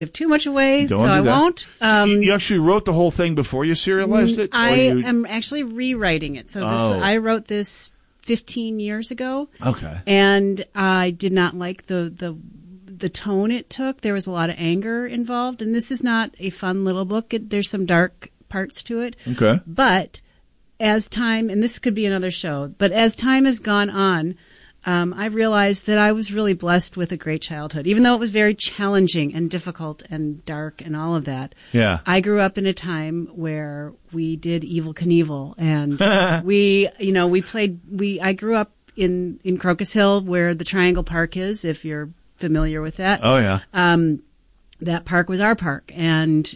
give too much away, Don't so do I that. won't. You actually wrote the whole thing before you serialized it? I am actually rewriting it. So I wrote this 15 years ago. Okay. And I did not like the tone it took. There was a lot of anger involved, and this is not a fun little book. There's some dark parts to it. Okay. But as time, and this could be another show, but as time has gone on, I realized that I was really blessed with a great childhood, even though it was very challenging and difficult and dark and all of that. Yeah. I grew up in a time where we did Evel Knievel, and I grew up in Crocus Hill, where the Triangle Park is, if you're familiar with that. Oh, yeah. That park was our park, and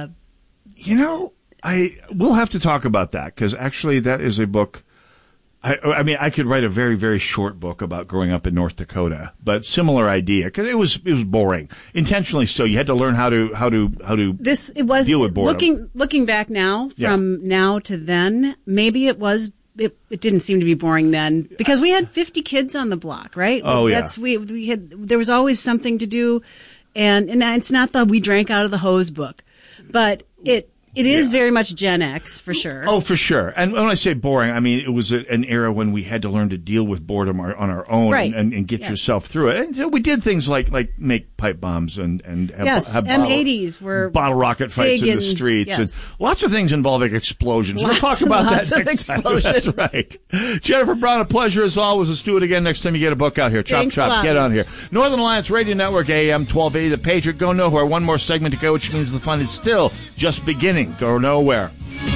we'll have to talk about that, because actually that is a book. I mean, I could write a very, very short book about growing up in North Dakota, but similar idea, because it was boring, intentionally so. You had to learn how to deal with boredom. Looking back now, from now to then, maybe it was. It didn't seem to be boring then, because we had 50 kids on the block, right? Oh, yeah. There was always something to do, and it's not the we drank out of the hose book, but it is very much Gen X, for sure. Oh, for sure. And when I say boring, I mean it was an era when we had to learn to deal with boredom on our own, right, and get yourself through it. And we did things like make pipe bombs and have M80s were bottle rocket fights in the streets, and lots of things involving explosions. We'll talk about that next time. That's right. Jennifer Brown, a pleasure as always. Let's do it again next time you get a book out here. Chop, chop, get on here. Northern Alliance Radio Network, AM 1280, The Patriot. Go nowhere. One more segment to go, which means the fun is still just beginning. Go nowhere.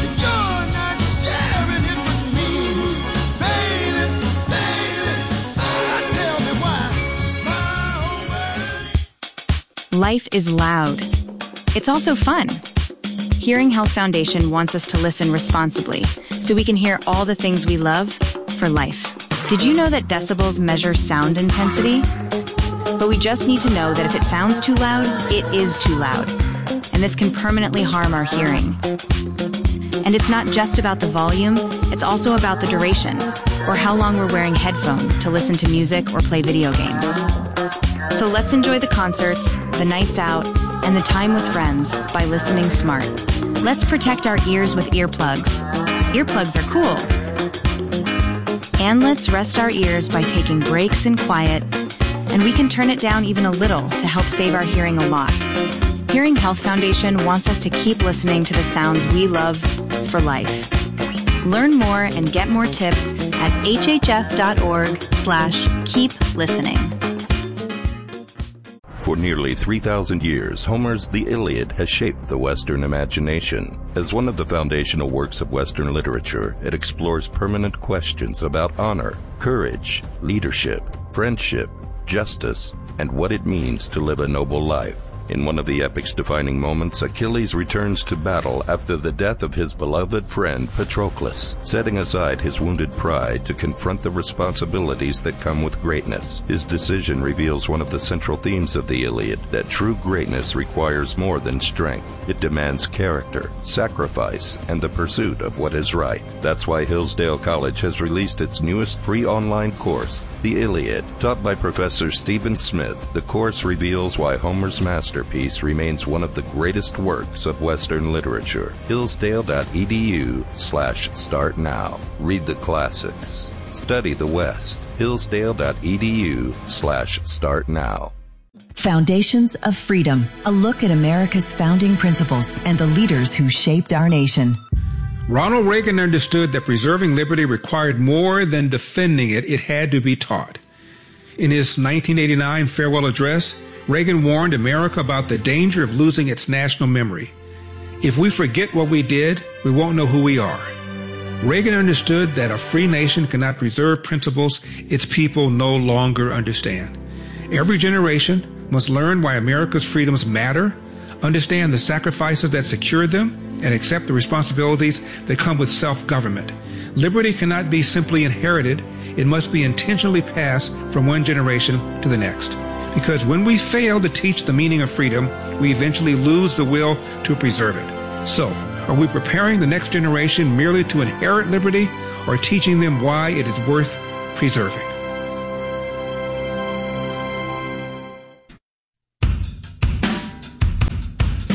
Life is loud. It's also fun. Hearing Health Foundation wants us to listen responsibly so we can hear all the things we love for life. Did you know that decibels measure sound intensity? But we just need to know that if it sounds too loud, it is too loud. And this can permanently harm our hearing. And it's not just about the volume, it's also about the duration, or how long we're wearing headphones to listen to music or play video games. So let's enjoy the concerts, the nights out, and the time with friends by listening smart. Let's protect our ears with earplugs. Earplugs are cool. And let's rest our ears by taking breaks in quiet, and we can turn it down even a little to help save our hearing a lot. Hearing Health Foundation wants us to keep listening to the sounds we love for life. Learn more and get more tips at hhf.org/keep listening. For nearly 3,000 years, Homer's The Iliad has shaped the Western imagination. As one of the foundational works of Western literature, it explores permanent questions about honor, courage, leadership, friendship, justice, and what it means to live a noble life. In one of the epic's defining moments, Achilles returns to battle after the death of his beloved friend Patroclus, setting aside his wounded pride to confront the responsibilities that come with greatness. His decision reveals one of the central themes of the Iliad, that true greatness requires more than strength. It demands character, sacrifice, and the pursuit of what is right. That's why Hillsdale College has released its newest free online course, The Iliad. Taught by Professor Stephen Smith, the course reveals why Homer's masterpiece remains one of the greatest works of Western literature. Hillsdale.edu/start now. Read the classics. Study the West. Hillsdale.edu/start now. Foundations of Freedom, a look at America's founding principles and the leaders who shaped our nation. Ronald Reagan understood that preserving liberty required more than defending it. It had to be taught. In his 1989 farewell address, Reagan warned America about the danger of losing its national memory. If we forget what we did, we won't know who we are. Reagan understood that a free nation cannot preserve principles its people no longer understand. Every generation must learn why America's freedoms matter, understand the sacrifices that secured them, and accept the responsibilities that come with self-government. Liberty cannot be simply inherited. It must be intentionally passed from one generation to the next. Because when we fail to teach the meaning of freedom, we eventually lose the will to preserve it. So, are we preparing the next generation merely to inherit liberty, or teaching them why it is worth preserving?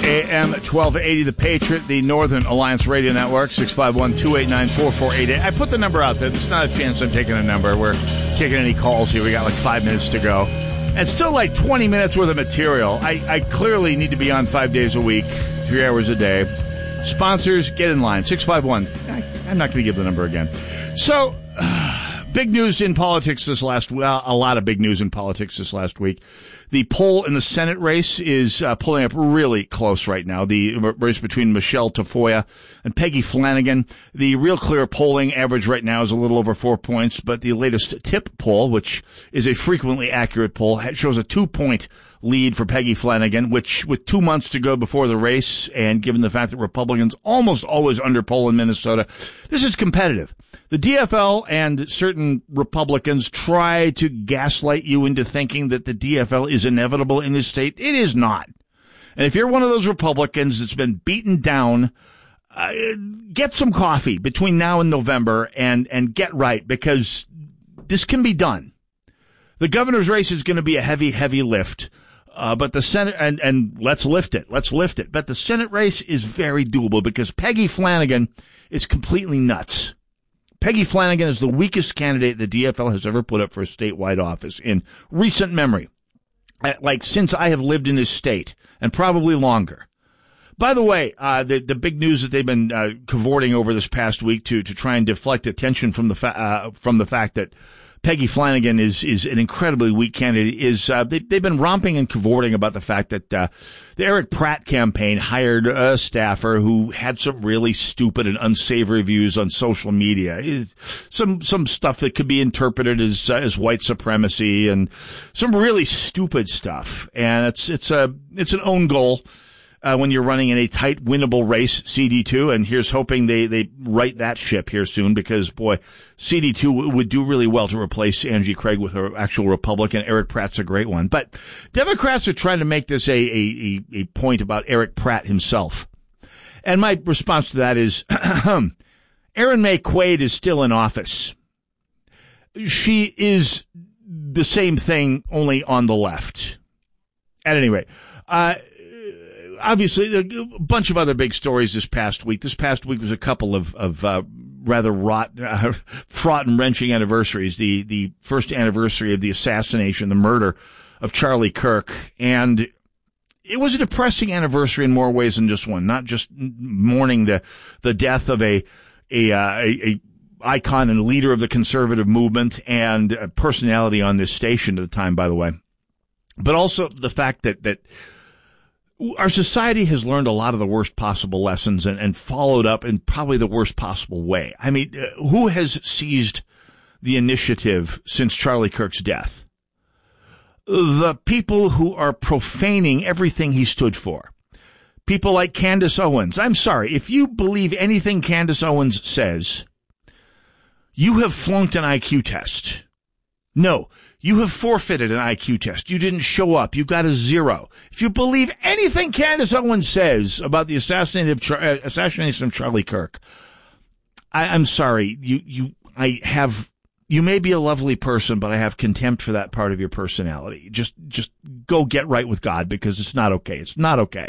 AM 1280, The Patriot, the Northern Alliance Radio Network, 651-289-4488. I put the number out there. There's not a chance I'm taking a number. We're taking any calls here. We got like 5 minutes to go. And still like 20 minutes worth of material. I clearly need to be on 5 days a week, 3 hours a day. Sponsors, get in line. 651. I'm not going to give the number again. So, big news in politics this last week. Well, a lot of big news in politics this last week. The poll in the Senate race is pulling up really close right now. The race between Michelle Tafoya and Peggy Flanagan. The Real Clear polling average right now is a little over 4 points, but the latest TIP poll, which is a frequently accurate poll, shows a 2-point lead for Peggy Flanagan, which with 2 months to go before the race, and given the fact that Republicans almost always underpoll in Minnesota, this is competitive. The DFL and certain Republicans try to gaslight you into thinking that the DFL is inevitable in this state. It is not. And if you're one of those Republicans that's been beaten down, get some coffee between now and November and get right, because this can be done. The governor's race is going to be a heavy, heavy lift. But the Senate, and let's lift it. But the Senate race is very doable because Peggy Flanagan is completely nuts. Peggy Flanagan is the weakest candidate the DFL has ever put up for a statewide office in recent memory. Like since I have lived in this state, and probably longer. By the way, the big news that they've been cavorting over this past week to try and deflect attention from the fact that Peggy Flanagan is an incredibly weak candidate is they've been romping and cavorting about the fact that the Eric Pratt campaign hired a staffer who had some really stupid and unsavory views on social media. Some stuff that could be interpreted as white supremacy and some really stupid stuff. And it's an own goal. When you're running in a tight, winnable race, CD2, and here's hoping they right that ship here soon, because, boy, CD2 would do really well to replace Angie Craig with an actual Republican. Eric Pratt's a great one. But Democrats are trying to make this a point about Eric Pratt himself. And my response to that is, Erin May Quaid is still in office. She is the same thing, only on the left. At any rate, obviously, a bunch of other big stories this past week. This past week was a couple of rather fraught and wrenching anniversaries. The first anniversary of the assassination, the murder of Charlie Kirk. And it was a depressing anniversary in more ways than just one. Not just mourning the death of a icon and leader of the conservative movement and a personality on this station at the time, by the way. But also the fact that our society has learned a lot of the worst possible lessons and followed up in probably the worst possible way. I mean, who has seized the initiative since Charlie Kirk's death? The people who are profaning everything he stood for. People like Candace Owens. I'm sorry, if you believe anything Candace Owens says, you have flunked an IQ test. No, you have forfeited an IQ test. You didn't show up. You got a 0. If you believe anything Candace Owens says about the assassination of Charlie Kirk, I'm sorry. You may be a lovely person, but I have contempt for that part of your personality. Just go get right with God, because it's not okay. It's not okay.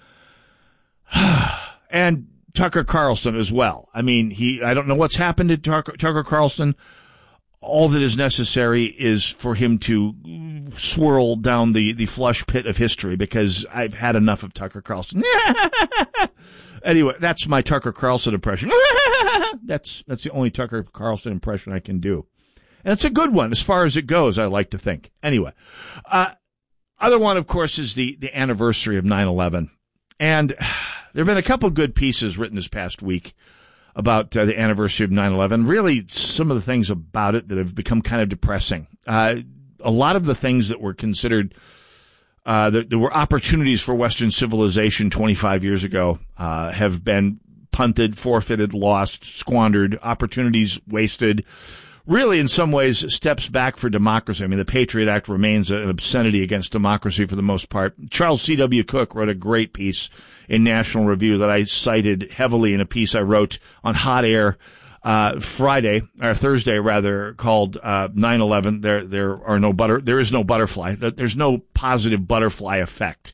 And Tucker Carlson as well. I mean, I don't know what's happened to Tucker Carlson. All that is necessary is for him to swirl down the flush pit of history, because I've had enough of Tucker Carlson. Anyway, that's my Tucker Carlson impression. That's the only Tucker Carlson impression I can do. And it's a good one as far as it goes, I like to think. Anyway, other one, of course, is the anniversary of 9/11. And there have been a couple good pieces written this past week about the anniversary of 9/11. Really, some of the things about it that have become kind of depressing. A lot of the things that were considered, that were opportunities for Western civilization 25 years ago, have been punted, forfeited, lost, squandered, opportunities wasted. Really, in some ways, steps back for democracy. I mean, the Patriot Act remains an obscenity against democracy for the most part. Charles C.W. Cook wrote a great piece in National Review that I cited heavily in a piece I wrote on Hot Air Thursday, called 9/11. There is no butterfly. There's no positive butterfly effect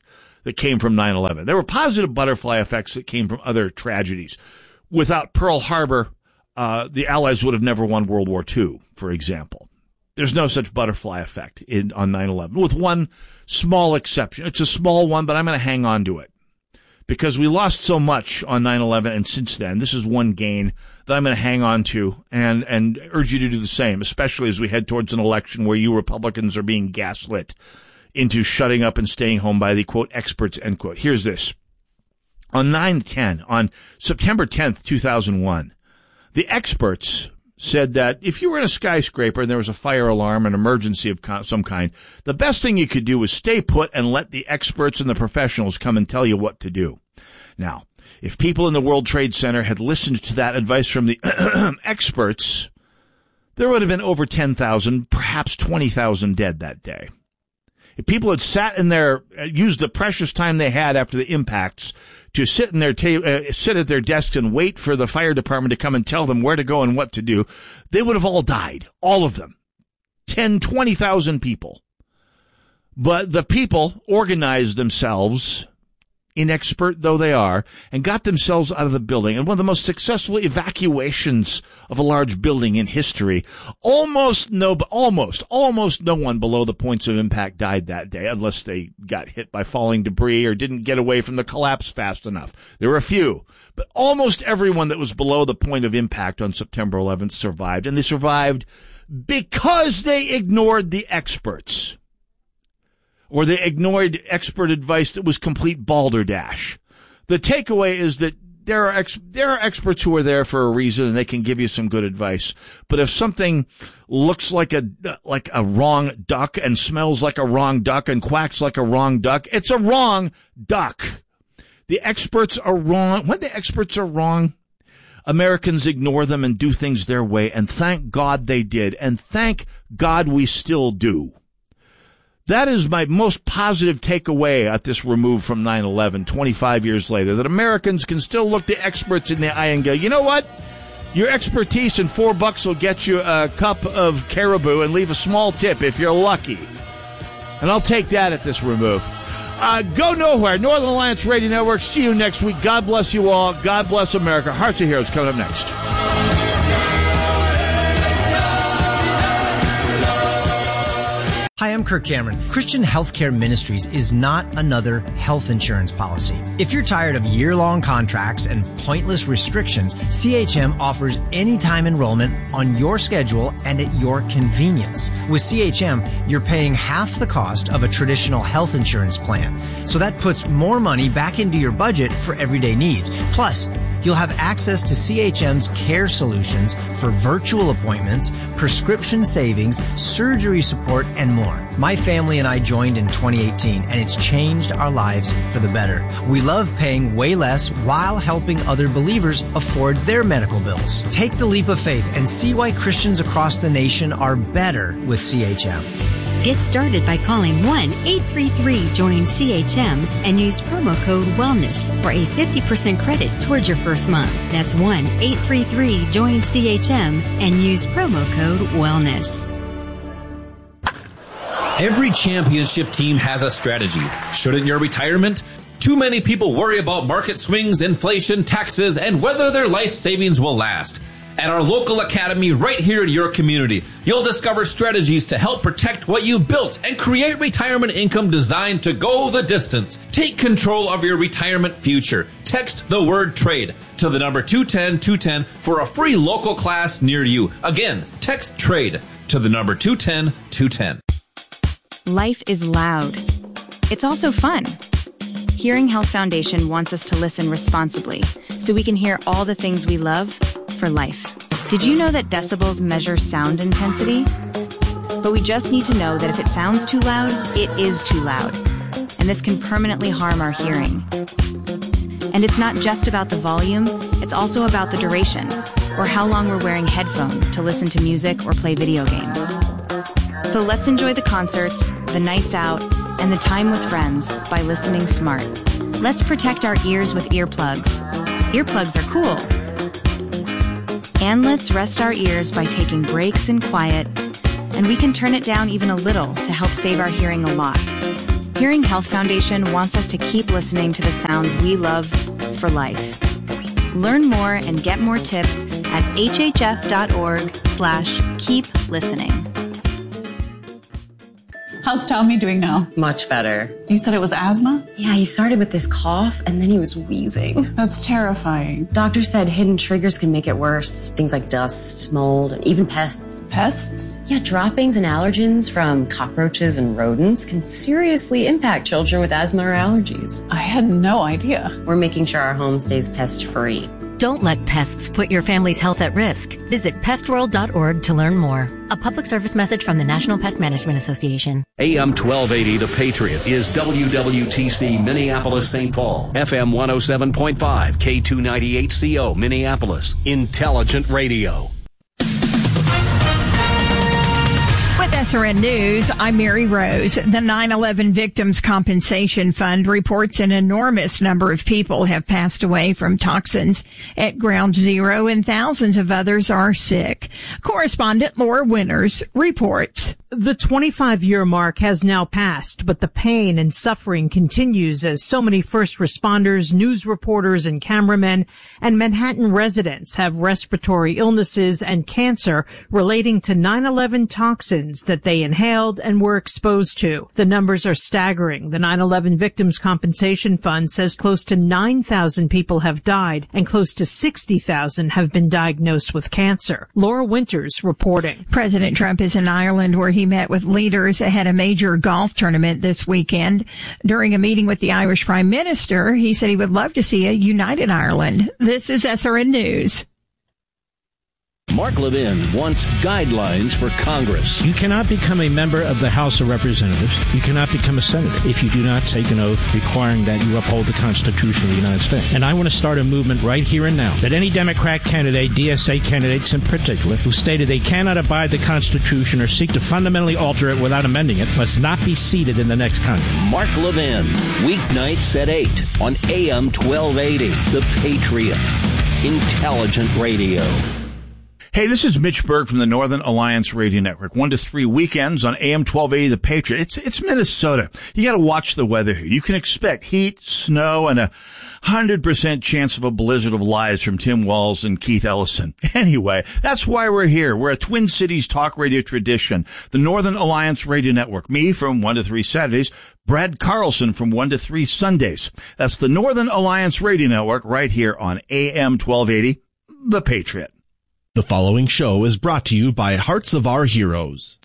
that came from 9/11. There were positive butterfly effects that came from other tragedies. Without Pearl Harbor, the Allies would have never won World War II, for example. There's no such butterfly effect on 9/11, with one small exception. It's a small one, but I'm going to hang on to it. Because we lost so much on 9/11, and since then, this is one gain that I'm going to hang on to and urge you to do the same, especially as we head towards an election where you Republicans are being gaslit into shutting up and staying home by the, quote, experts, end quote. Here's this. On September 10th, 2001, the experts said that if you were in a skyscraper and there was a fire alarm, an emergency of some kind, the best thing you could do was stay put and let the experts and the professionals come and tell you what to do. Now, if people in the World Trade Center had listened to that advice from the experts, there would have been over 10,000, perhaps 20,000 dead that day. If people had sat in their, used the precious time they had after the impacts to sit in their sit at their desks and wait for the fire department to come and tell them where to go and what to do, they would have all died. All of them. 10, 20,000 people. But the people organized themselves, inexpert though they are, and got themselves out of the building. And one of the most successful evacuations of a large building in history. Almost no one below the points of impact died that day, unless they got hit by falling debris or didn't get away from the collapse fast enough. There were a few, but almost everyone that was below the point of impact on September 11th survived. And they survived because they ignored the experts. Or they ignored expert advice that was complete balderdash. The takeaway is that there are experts who are there for a reason and they can give you some good advice. But if something looks like a wrong duck and smells like a wrong duck and quacks like a wrong duck, it's a wrong duck. The experts are wrong. When the experts are wrong, Americans ignore them and do things their way. And thank God they did. And thank God we still do. That is my most positive takeaway at this remove from 9/11, 25 years later, that Americans can still look the experts in the eye and go, you know what? Your expertise and $4 will get you a cup of caribou and leave a small tip if you're lucky. And I'll take that at this remove. Go nowhere. Northern Alliance Radio Network. See you next week. God bless you all. God bless America. Hearts of Heroes coming up next. Hi, I'm Kirk Cameron. Christian Healthcare Ministries is not another health insurance policy. If you're tired of year-long contracts and pointless restrictions, CHM offers anytime enrollment on your schedule and at your convenience. With CHM, you're paying half the cost of a traditional health insurance plan. So that puts more money back into your budget for everyday needs. Plus, you'll have access to CHM's care solutions for virtual appointments, prescription savings, surgery support, and more. My family and I joined in 2018, and it's changed our lives for the better. We love paying way less while helping other believers afford their medical bills. Take the leap of faith and see why Christians across the nation are better with CHM. Get started by calling 1-833-JOIN-CHM and use promo code WELLNESS for a 50% credit towards your first month. That's 1-833-JOIN-CHM and use promo code WELLNESS. Every championship team has a strategy. Shouldn't your retirement? Too many people worry about market swings, inflation, taxes, and whether their life savings will last. At our local academy right here in your community, you'll discover strategies to help protect what you built and create retirement income designed to go the distance. Take control of your retirement future. Text the word TRADE to the number 210-210 for a free local class near you. Again, text TRADE to the number 210-210. Life is loud. It's also fun. Hearing Health Foundation wants us to listen responsibly so we can hear all the things we love for life. Did you know that decibels measure sound intensity? But we just need to know that if it sounds too loud, it is too loud. And this can permanently harm our hearing. And it's not just about the volume, it's also about the duration, or how long we're wearing headphones to listen to music or play video games. So let's enjoy the concerts, the nights out, and the time with friends by listening smart. Let's protect our ears with earplugs. Earplugs are cool. And let's rest our ears by taking breaks in quiet, and we can turn it down even a little to help save our hearing a lot. Hearing Health Foundation wants us to keep listening to the sounds we love for life. Learn more and get more tips at hhf.org/keep listening. How's Tommy doing now? Much better. You said it was asthma? Yeah, he started with this cough and then he was wheezing. That's terrifying. Doctor said hidden triggers can make it worse. Things like dust, mold, and even pests. Pests? Yeah, droppings and allergens from cockroaches and rodents can seriously impact children with asthma or allergies. I had no idea. We're making sure our home stays pest-free. Don't let pests put your family's health at risk. Visit pestworld.org to learn more. A public service message from the National Pest Management Association. AM 1280 The Patriot is WWTC Minneapolis St. Paul. FM 107.5 K298CO Minneapolis. Intelligent Radio. With SRN News, I'm Mary Rose. The 9/11 Victims Compensation Fund reports an enormous number of people have passed away from toxins at Ground Zero and thousands of others are sick. Correspondent Laura Winters reports. The 25-year mark has now passed, but the pain and suffering continues as so many first responders, news reporters and cameramen, and Manhattan residents have respiratory illnesses and cancer relating to 9/11 toxins that they inhaled and were exposed to. The numbers are staggering. The 9/11 Victims Compensation Fund says close to 9,000 people have died and close to 60,000 have been diagnosed with cancer. Laura Winters reporting. President Trump is in Ireland where he met with leaders ahead of a major golf tournament this weekend. During a meeting with the Irish Prime Minister, he said he would love to see a united Ireland. This is SRN News. Mark Levin wants guidelines for Congress. You cannot become a member of the House of Representatives. You cannot become a senator if you do not take an oath requiring that you uphold the Constitution of the United States. And I want to start a movement right here and now that any Democrat candidate, DSA candidates in particular, who stated they cannot abide the Constitution or seek to fundamentally alter it without amending it, must not be seated in the next Congress. Mark Levin, weeknights at 8 on AM 1280, The Patriot. Intelligent Radio. Hey, this is Mitch Berg from the Northern Alliance Radio Network. 1 to 3 weekends on AM 1280 The Patriot. It's Minnesota. You got to watch the weather here. You can expect heat, snow, and 100% chance of a blizzard of lies from Tim Walz and Keith Ellison. Anyway, that's why we're here. We're a Twin Cities talk radio tradition. The Northern Alliance Radio Network. Me from 1 to 3 Saturdays. Brad Carlson from 1 to 3 Sundays. That's the Northern Alliance Radio Network right here on AM 1280 The Patriot. The following show is brought to you by Hearts of Our Heroes.